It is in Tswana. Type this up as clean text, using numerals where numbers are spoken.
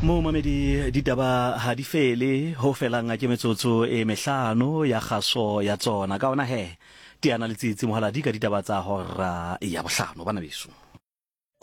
Mo mamedi ditaba ha di fele ho felang a ke metsotso e mehlano ya kgaso ya tsona ka ona he di analysis mohala di ka ditaba tsa hora ya bohlano bana beso.